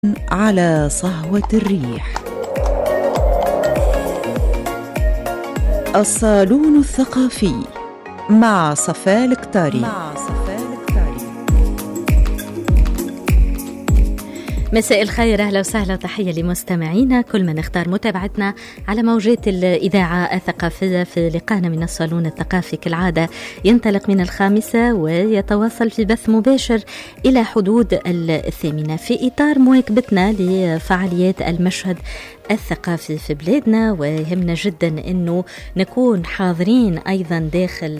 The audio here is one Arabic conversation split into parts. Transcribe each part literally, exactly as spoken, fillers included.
على صهوة الريح. الصالون الثقافي مع صفاء الكتاري. مع صفاء الكتاري. مساء الخير، أهلا وسهلا وتحية لمستمعينا كل من اختار متابعتنا على موجات الإذاعة الثقافية في لقاءنا من الصالون الثقافي. كالعادة ينطلق من الخامسة ويتواصل في بث مباشر إلى حدود الثامنة في إطار مواكبتنا لفعاليات المشهد الثقافي في بلادنا، ويهمنا جدا أنه نكون حاضرين أيضا داخل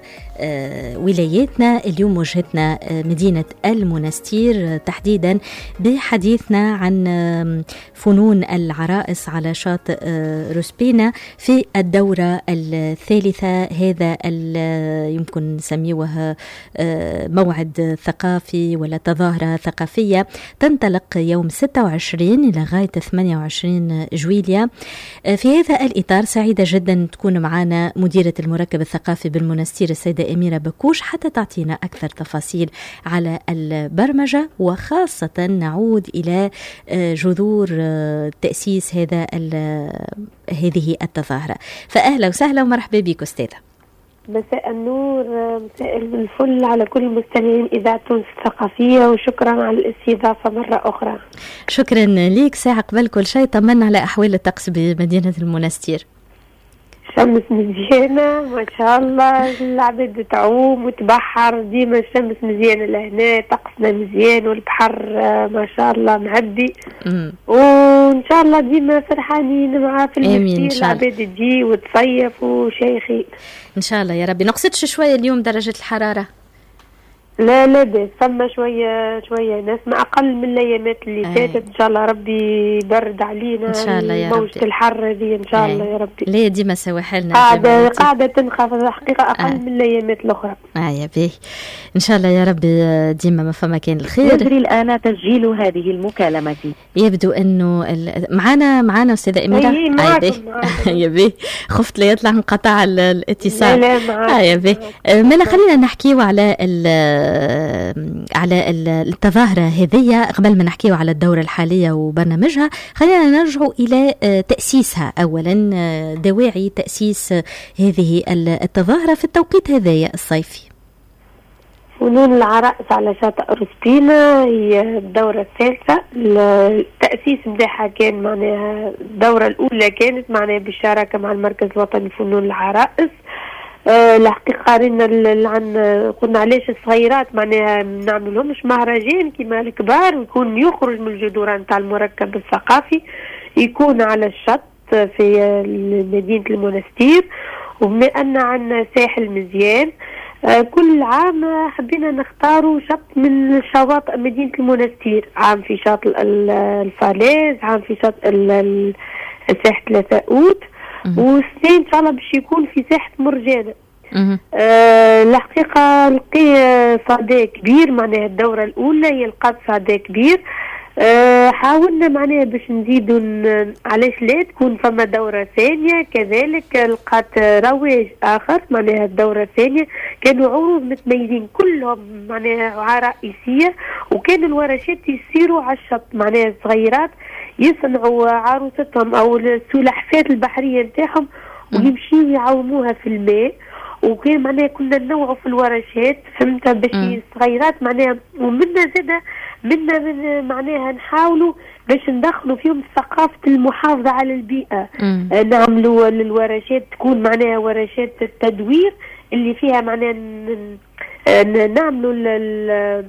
ولاياتنا. اليوم وجهتنا مدينة المنستير تحديدا بحديثنا عن فنون العرائس على شاطئ روسبينا في الدورة الثالثة. هذا يمكن نسميه موعد ثقافي ولا تظاهرة ثقافية تنطلق يوم ستة وعشرين إلى غاية ثمانية وعشرين جويليا. في هذا الإطار سعيدة جدا تكون معنا مديرة المركب الثقافي بالمنستير السيدة أميرة بكوش حتى تعطينا أكثر تفاصيل على البرمجة، وخاصة نعود إلى جذور تأسيس هذا هذه التظاهرة. فأهلا وسهلا ومرحبا بك أستاذة. مساء النور، مساء الفل على كل مستمعين إذاعة تونس الثقافية، وشكرا على الاستضافة مرة أخرى. شكرا ليك. ساعة قبل كل شيء طمنا على أحوال الطقس بمدينة المنستير. شمس مزيانة ما شاء الله، العباد تعوم وتبحر، ديما الشمس مزيانة لهنا، طقسنا مزيان والبحر ما شاء الله معدي، وإن شاء الله ديما فرحانين معاه في المنستير، العباد تجي وتصيف وشيخي إن شاء الله يا ربي. نقصتش شوية اليوم درجة الحرارة؟ لا لا بس ثم شوية شوية ناس ما أقل من الأيامات اللي فاتت. إن شاء الله ربي يبرد علينا إن شاء الله يا ربي موجة الحر هذه إن شاء الله يا ربي. ليه ديما سواحلنا قاعدة قاعدة تنخفض الحقيقة أقل آه. من الأيامات الأخرى. آه يا بيه إن شاء الله يا ربي ديما ما فما كان الخير. يجري الآن تسجيل هذه المكالمة. يبدو إنه معانا معانا أستاذة أميرة. أي معاكم يا بيه خفت لا يطلع انقطع الاتصال. لا لا معاكم. آه يا بيه مالا خلينا نحكيو على على التظاهرة هذه قبل ما نحكيه على الدورة الحالية وبرنامجها. خلينا نرجع إلى تأسيسها أولا، دواعي تأسيس هذه التظاهرة في التوقيت هذا الصيفي. فنون العرائس على شاطئ روسبينا هي الدورة الثالثة. التأسيس متاعها كان معناها الدورة الأولى كانت معناها بالشراكة مع المركز الوطني لفنون العرائس. أه الحقيقة قارنا عن قلنا علاش الصغيرات معناها نعمل لهمش مهرجان كما الكبار، ويكون يخرج من الجذور نتاع المركب الثقافي، يكون على الشط في مدينة المنستير. وبما أن عندنا ساحل مزيان أه كل عام حبينا نختاروا شط من شواطئ مدينة المنستير، عام في شاطئ الفالاز، عام في شاطئ ساحة ثلاثة أوت، والسنين ان شاء الله باش يكون في ساحه مرجانه. أه الحقيقه لقي صدى كبير، معناها الدوره الاولى هي لقات صدى كبير. أه حاولنا معناها باش نزيدوا علاش لا تكون فما دوره ثانيه كذلك، لقات رواج اخر معناها الدوره الثانيه. كانوا عروض متميزين كلهم معناها عرائسيه، وكانوا الورشات يسيروا على الشط معناها الصغيرات يصنعوا عروستهم او السلحفات البحريه نتاعهم ويمشيوا يعوموها في الماء. وكان معناها كنا ننوعوا في الورشات فهمت باش الصغيرات معناها، ومنا زاده منا من معناها نحاولوا باش ندخلوا فيهم ثقافه المحافظه على البيئه. آه نعملوا الورشات تكون معناها ورشات التدوير اللي فيها معناها نعملوا ال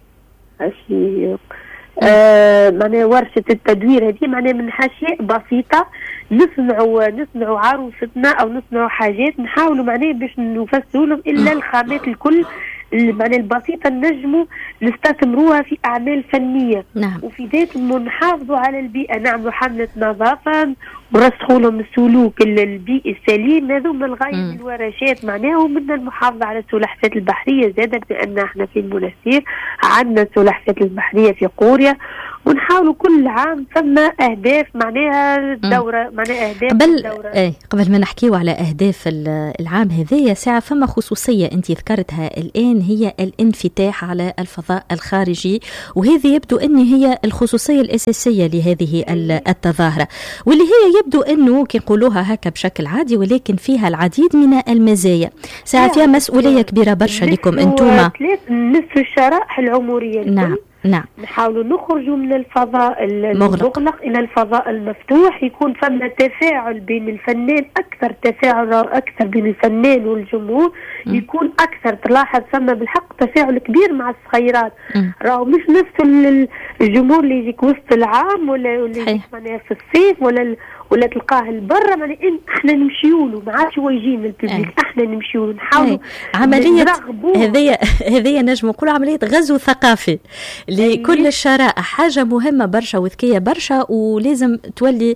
آه معناها ورشة التدوير هذه معناها من حاشية بسيطة نصنعوا نصنعوا عروستنا أو نصنعوا حاجات نحاولوا معناها باش نفسروا لهم إلا الخامات الكل معناها البسيطة نجموا نستثمروها في أعمال فنية. نعم. وفي ذات نحافظوا على البيئة، نعملوا حملة نظافة ورسخوا لهم السلوك البيئي السليم. هذوما الغاية من الورشات معناها، ومن المحافظة على السلحفات البحرية زادت، لأن احنا في المنستير عندنا السلحفات البحرية في قوريا، ونحاولوا كل عام ثم اهداف معناها الدوره معناها اهداف قبل الدوره. ايه قبل ما نحكيو على اهداف العام هذايا ساعه فما خصوصيه انت ذكرتها الان، هي الانفتاح على الفضاء الخارجي، وهذه يبدو ان هي الخصوصيه الاساسيه لهذه التظاهره، واللي هي يبدو انه كي نقولوها هكا بشكل عادي ولكن فيها العديد من المزايا، ساعه فيها مسؤوليه كبيره برشا لكم انتوما نصف الشرائح العمريه. نعم نعم. نحاولوا نخرجوا من الفضاء المغلق إلى الفضاء المفتوح، يكون فما تفاعل بين الفنان، أكثر تفاعل أكثر بين الفنان والجمهور، م. يكون أكثر. تلاحظ فما بالحق تفاعل كبير مع الصغيرات، راهو مش نفس الجمهور اللي يجيك وسط العام ولا ولا يجيك معناها في الصيف ولا ولا تلقاه البرة، يعني احنا نمشيوله ما عادش هو يجي من الببليك، احنا نمشيوله نحاولوا عملية هذه هذه نجم نقولوا عملية غزو ثقافي لكل الشرائح، حاجة مهمة برشا وذكية برشا، ولازم تولي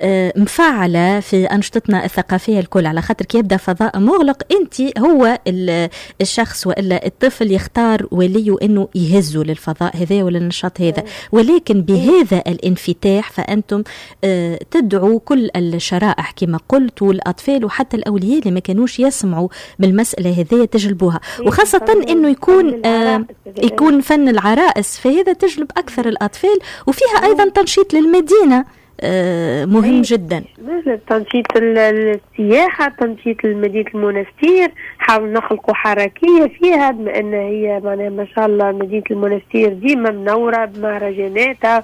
مفعلة في أنشطتنا الثقافية الكل، على خاطر كي يبدأ فضاء مغلق انت هو الشخص والا الطفل يختار وليه انه يهزه للفضاء هذا ولا النشاط هذا، ولكن بهذا الانفتاح فأنتم تدعوا كل الشرائح كما قلت والأطفال وحتى الأولياء اللي ما كانوش يسمعوا بالمسألة هذه تجلبوها، وخاصة إنه يكون آه يكون فن العرائس، فهذا تجلب أكثر الأطفال، وفيها أيضا تنشيط للمدينة آه مهم جدا. تنشيط السياحة، تنشيط مدينة المنستير، حاول نخلقوا حركية فيها، بما أن هي معناها ما شاء الله مدينة المنستير ديما منورة بمهرجاناتها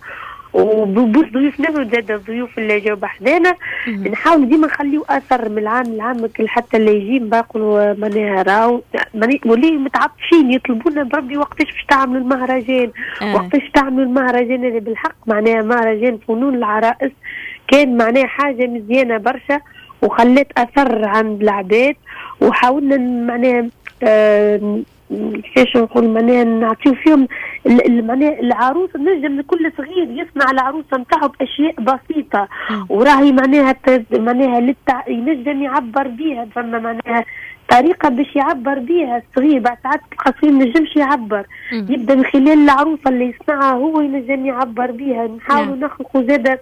وبضيوف نفسه، زاد الضيوف اللي جاوا بحذانا نحاول ديما نخليو اثر من العام لعام حتى اللي يجي باقوا معناها راهو ولي متعطشين يطلبونا بربي وقتاش باش تعملوا المهرجان، آه. وقتاش تعملوا المهرجان اللي بالحق معناها مهرجان فنون العرائس كان معناها حاجه مزيانه برشا وخلت اثر عند العباد، وحاولنا معناها آه كيفاش نقول معناها نعطيو فيهم معناها العروس، نجم كل صغير يصنع العروسه نتاعو باشياء بسيطه وراهي معناها معناها للتع... ينجم يعبر بها، فما معناها طريقه باش يعبر بها الصغير، بعد ساعات القصير ما نجمش يعبر، يبدا من خلال العروسه اللي يصنعها هو ينجم يعبر بها. نحاولوا نخلقوا زاده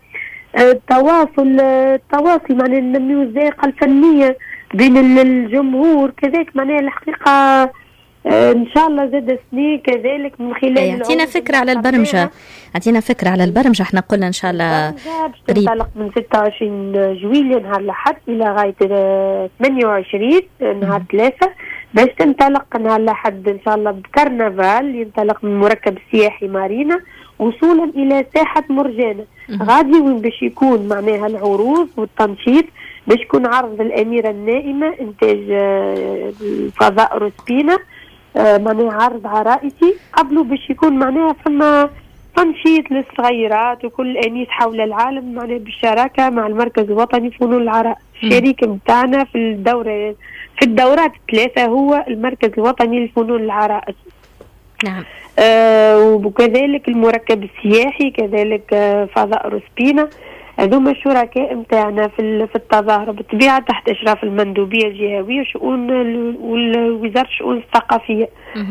التواصل التواصل معناها ننميو الذائقه الفنيه بين الجمهور كذلك، معناها الحقيقه ان شاء الله زاد سنين كذلك من خلال يعطينا فكره على البرمجه، اعطينا فكره على البرمجه. احنا قلنا ان شاء الله قريب تنطلق من ستة وعشرين جويلية نهار الأحد الى غايه ثمانية وعشرين نهار ثلاثة، باش تنطلق نهار الأحد ان شاء الله بكرنفال ينطلق من المركب السياحي مارينا وصولا الى ساحه مرجانه، غادي وين باش يكون معناها العروض والتنشيط، باش يكون عرض الاميره النائمه انتاج فضاء روسبينا، آه معناها عرض عرائسي قبله باش يكون معناها فما تنشيط للصغيرات وكل الانيس حول العالم معناها بالشراكه مع المركز الوطني لفنون العرائس. الشريك نتاعنا في الدوره في الدورات الثلاثه هو المركز الوطني لفنون العرائس. نعم. آه وكذلك المركب السياحي كذلك آه فضاء روسبينا، هذوما الشركاء نتاعنا في في التظاهره بالطبيعه تحت اشراف المندوبيه الجهويه وشؤون والوزاره الشؤون الثقافيه.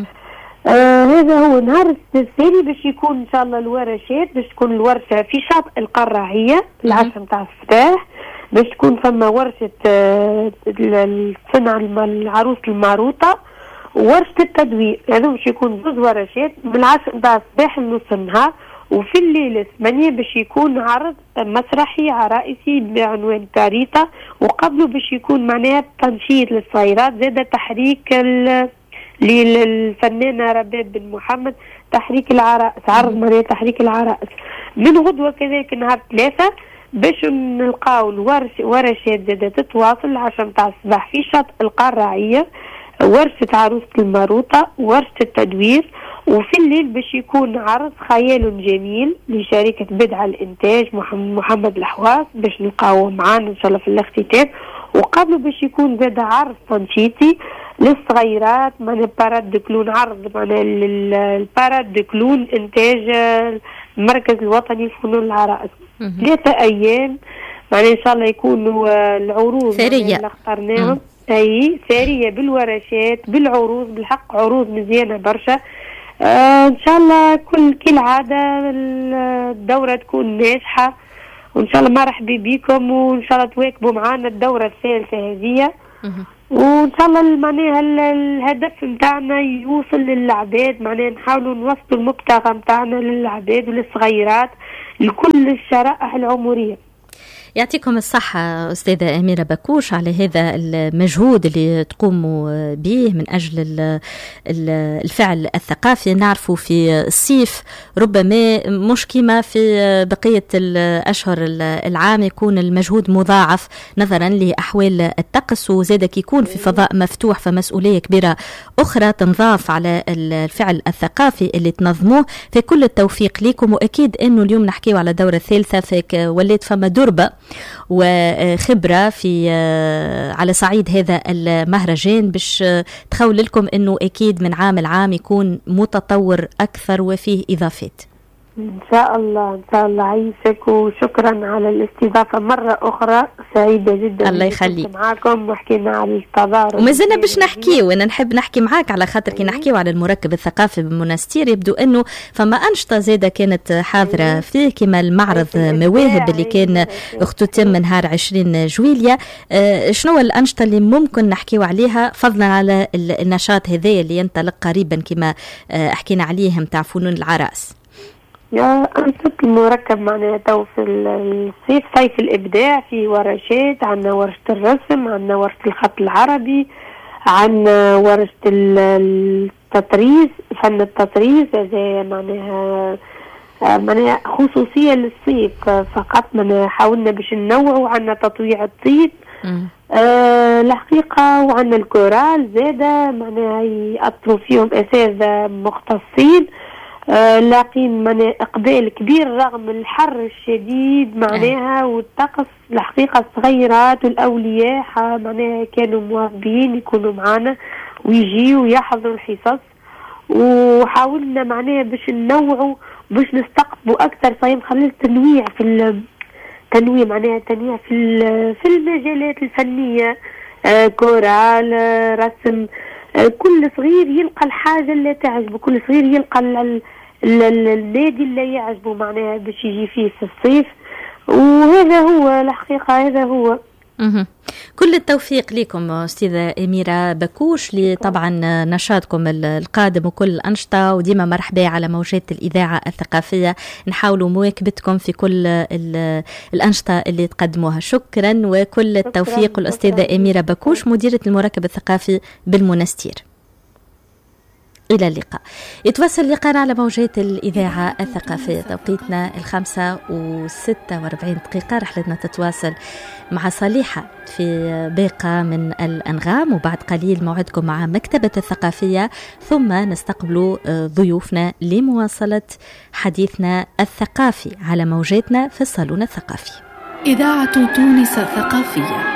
آه هذا هو النهار الثاني باش يكون ان شاء الله الورشات، باش تكون الورشه في شاطئ القراعيه العشاء نتاع الفتاح، باش تكون فما ورشه آه الصنع العروس الماروطه وورشه التدوير، هذو باش يكون زوج ورشات من العشاء نتاع الصباح لنص النهار، وفي الليل ثمانية باش يكون عرض مسرحي عرائسي بعنوان كاريتا، وقبله باش يكون معناها تنشيط للصغيرات زاد تحريك للفنانة رباب بن محمد تحريك العرائس، عرض معناها تحريك العرائس. من غدوة كذلك نهار ثلاثة باش نلقاو الورش ورشات زاد تتواصل العشرة متاع الصباح في شاطئ القراعية، ورشة عروسة الماروطة ورشة التدوير، وفي الليل باش يكون عرض خيال جميل لشركة بدعة الإنتاج محمد الحواس باش نلقاوه معانا إن شاء الله في الاختتام، وقبله باش يكون زاد عرض تنشيطي للصغيرات معناها باراد دو كلون، عرض معناها الباراد دو كلون إنتاج المركز الوطني لفنون العرائس. ثلاثة أيام معناها إن شاء الله يكونوا العروض ثرية اللي اخترناهم اي ثريه بالورشات بالعروض، بالحق عروض مزيانه برشا. آه ان شاء الله كل كالعاده الدوره تكون ناجحه، وان شاء الله مرحبا بكم، وان شاء الله تواكبوا معنا الدوره الثالثه هذه، وان شاء الله معناها الهدف نتاعنا يوصل للعباد، معناها نحاولوا نوصلوا المبتغى نتاعنا للعباد وللصغيرات لكل الشرائح العمريه. يعطيكم الصحة أستاذة أميرة بكوش على هذا المجهود اللي تقوموا به من أجل الفعل الثقافي. نعرفوا في الصيف ربما مش كما في بقية الأشهر العام يكون المجهود مضاعف نظرا لأحوال الطقس، وزادك يكون في فضاء مفتوح، فمسؤولية كبيرة أخرى تنضاف على الفعل الثقافي اللي تنظموه. في كل التوفيق لكم، وأكيد أنه اليوم نحكيه على دورة ثالثة، فيك وليت فما دربة وخبرة في على صعيد هذا المهرجان باش تخول لكم أنه أكيد من عام العام يكون متطور أكثر وفيه إضافات. إن شاء الله إن شاء الله. عيشك، وشكرا على الاستضافة مرة أخرى، سعيدة جدا. الله يخليك. معاكم وحكينا على التضارب، وما زلنا باش نحكي، وأنا نحب نحكي معاك على خاطر كي نحكيو على المركب الثقافي بالمنستير يبدو أنه فما أنشطة زادة كانت حاضرة فيه، كما المعرض مواهب اللي كان اختتم من نهار عشرين جويلية. أه شنو الأنشطة اللي ممكن نحكيو عليها فضلا على النشاط هذا اللي ينطلق قريبا كما أه حكينا عليه متاع فنون العرائس؟ يا أنشطة المركب معناها تو في الصيف صيف الإبداع، في ورشات، عندنا ورشة الرسم، عندنا ورشة الخط العربي، عندنا ورشة التطريز، فن التطريز هذا معناها معناها خصوصية للصيف فقط. معناها حاولنا باش ننوعوا، عندنا تطويع الطيب آه الحقيقة، وعندنا الكورال زادة معناها يأثروا فيهم أساتذة مختصين. آه لاقين من إقبال كبير رغم الحر الشديد معناها والطقس. الحقيقة الصغيرات والأولياء معناها كانوا مواظبين يكونوا معنا ويجيوا ويحضروا الحصص، وحاولنا معناها باش ننوعوا باش نستقطبوا أكثر، صايم خلال تنويع في التنويع معناها تنويع في في المجالات الفنية، آه كورال، آه رسم، كل صغير يلقى الحاجة اللي تعجبه، كل صغير يلقى النادي اللي يعجبه معناها باش يجي فيه في الصيف. وهذا هو الحقيقة، هذا هو. مه. كل التوفيق لكم أستاذة أميرة بكوش لطبعا نشاطكم القادم وكل الأنشطة، وديما مرحبا على موجات الإذاعة الثقافية، نحاولوا مواكبتكم في كل الأنشطة اللي تقدموها. شكرا وكل التوفيق. الأستاذة أميرة بكوش مديرة المركب الثقافي بالمنستير. إلى اللقاء. يتواصل لقاءنا على موجات الإذاعة الثقافية، توقيتنا الخمسة وستة واربعين دقيقة. رحلتنا تتواصل مع صليحة في باقة من الأنغام، وبعد قليل موعدكم مع مكتبة الثقافية، ثم نستقبل ضيوفنا لمواصلة حديثنا الثقافي على موجاتنا في الصالون الثقافي. إذاعة تونس الثقافية.